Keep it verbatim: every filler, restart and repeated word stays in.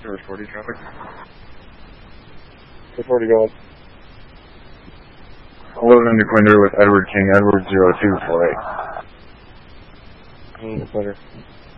Service forty traffic. Service forty going. eleven to Quinder with Edward King, Edward zero two four eight. Mm, Quinder.